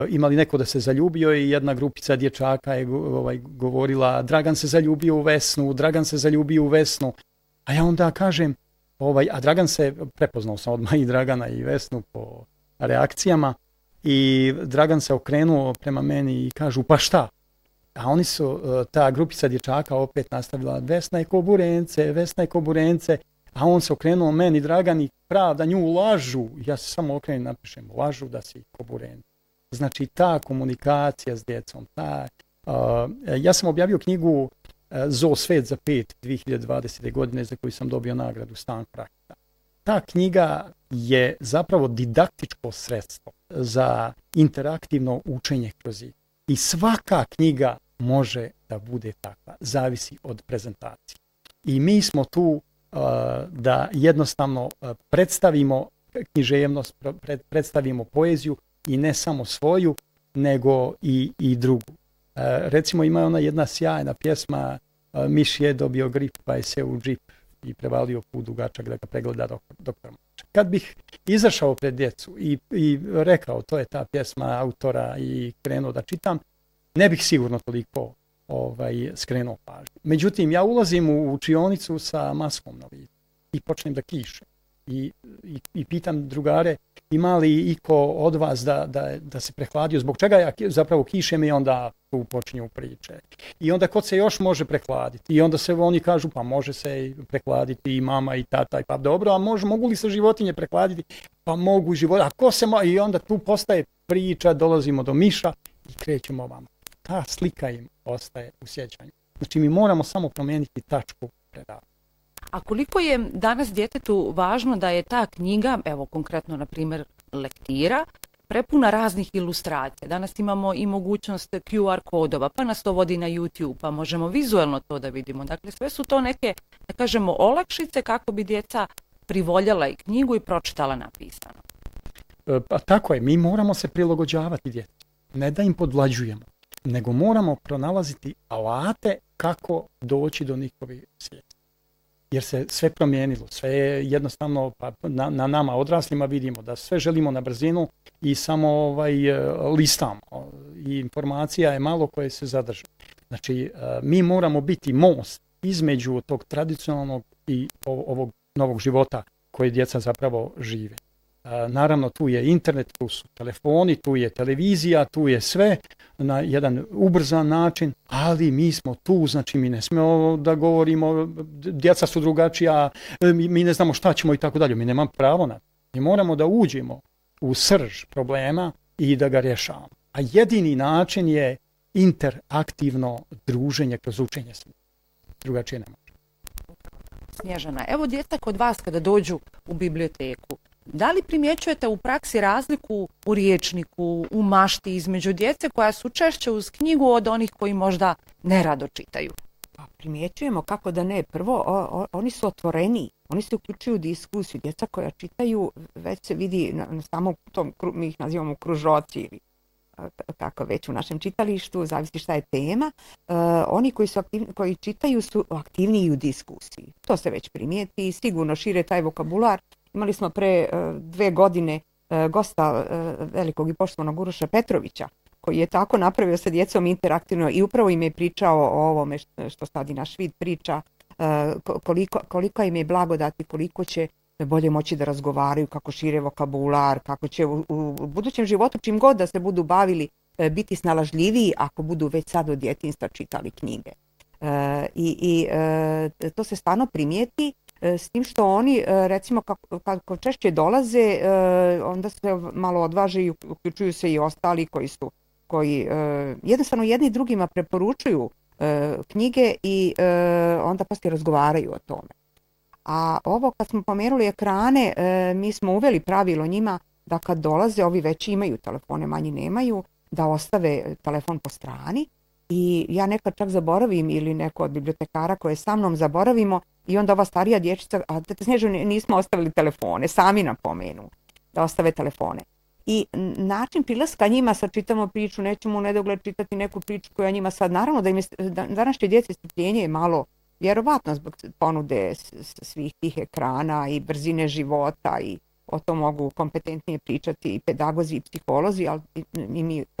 imali neko da se zaljubio i jedna grupica dječaka je govorila Dragan se zaljubio u Vesnu, Dragan se zaljubio u Vesnu. A ja onda kažem, a Dragan se, prepoznao sam odmah i Dragana i Vesnu po reakcijama, i Dragan se okrenuo prema meni i kažu pa šta? A oni su, ta grupica dječaka opet nastavila Vesna je ko burence, Vesna je ko burence, a on se okrenuo meni, Dragan, i pravda, nju lažu. Ja se samo okrenem, napišem, lažu da si ko burence. Znači ta komunikacija s djecom, ja sam objavio knjigu Zoo svet za 5 2020. godine za koju sam dobio nagradu Stan Prakta. Ta knjiga je zapravo didaktičko sredstvo za interaktivno učenje kroz igru. I svaka knjiga može da bude takva, zavisi od prezentacije. I mi smo tu da jednostavno predstavimo književnost, predstavimo poeziju i ne samo svoju, nego i drugu. Recimo ima ona jedna sjajna pjesma Miš je dobio grip pa je seo u džip i prevalio put dugačak da ga pregleda doktor Mačak. Kad bih izašao pred djecu i rekao to je ta pjesma autora i krenuo da čitam, ne bih sigurno toliko skrenuo pažnju. Međutim, ja ulazim u učionicu sa maskom na licu i počnem da kišem. I pitam drugare, ima li iko od vas da se prehladio, zbog čega ja zapravo kišem, i onda tu počinju priče. I onda ko se još može prehladiti? I onda se oni kažu, pa može se prehladiti i mama i tata, i pa dobro, a mogu li se životinje prehladiti? Pa mogu životinje, a ko se i onda tu postaje priča, dolazimo do miša i krećemo ovamo. Ta slika im ostaje u sjećanju. Znači mi moramo samo promijeniti tačku predavanja. A koliko je danas djetetu važno da je ta knjiga, evo konkretno na primjer lektira, prepuna raznih ilustracija. Danas imamo i mogućnost QR kodova, pa nas to vodi na YouTube, pa možemo vizualno to da vidimo. Dakle, sve su to neke, da kažemo, olakšice kako bi djeca privoljela i knjigu i pročitala napisano. Pa tako je, mi moramo se prilagođavati djeci. Ne da im podvlađujemo, nego moramo pronalaziti alate kako doći do njihovih svijesti. Jer se sve promijenilo, sve je jednostavno, pa na nama odraslima vidimo da sve želimo na brzinu i samo listamo. I informacija je malo koje se zadrže. Znači, mi moramo biti most između tog tradicionalnog i ovog novog života koji djeca zapravo žive. Naravno, tu je internet, tu su telefoni, tu je televizija, tu je sve na jedan ubrzan način, ali mi smo tu, znači mi ne smijemo da govorimo, djeca su drugačija, mi ne znamo šta ćemo i tako dalje, mi nemamo pravo na to. Mi moramo da uđemo u srž problema i da ga rješavamo. A jedini način je interaktivno druženje kroz učenje svih. Drugačije ne može. Snježana, evo djeca kod vas kada dođu u biblioteku, da li primjećujete u praksi razliku u rječniku, u mašti između djece koja su češće uz knjigu od onih koji možda nerado čitaju? Pa primjećujemo, kako da ne. Prvo, oni su otvoreni, oni se uključuju u diskusiju. Djeca koja čitaju, već se vidi na samom tom, mi ih nazivamo kružoci ili kako već u našem čitalištu, zavisi šta je tema. Oni koji čitaju su aktivniji u diskusiji. To se već primijeti i sigurno šire taj vokabular. Imali smo pre 2 godine gosta velikog i poštovanog Uroša Petrovića, koji je tako napravio sa djecom interaktivno i upravo im je pričao o ovome što sad i naš vid priča, koliko im je blagodati, koliko će bolje moći da razgovaraju, kako šire vokabular, kako će u budućem životu čim god da se budu bavili biti snalažljiviji ako budu već sad od djetinjstva čitali knjige. I to se stvarno primijeti. S tim što oni, recimo, kako češće dolaze, onda se malo odvaže i uključuju se i ostali koji jednostavno jedni drugima preporučuju knjige i onda poslije razgovaraju o tome. A ovo kad smo pomenuli ekrane, mi smo uveli pravilo njima da kad dolaze, ovi već imaju telefone, manji nemaju, da ostave telefon po strani. I ja nekad čak zaboravim ili neko od bibliotekara koje sa mnom zaboravimo i onda ova starija dječica, a tete Snježo, nismo ostavili telefone, sami napomenu da ostave telefone. I način prilaska njima, sad čitamo priču, nećemo u nedogled čitati neku priču koja njima sad, naravno da im je, današnje djece strpljenje je malo vjerovatno zbog ponude svih tih ekrana i brzine života i o tom mogu kompetentnije pričati i pedagozi i psiholozi, ali i mi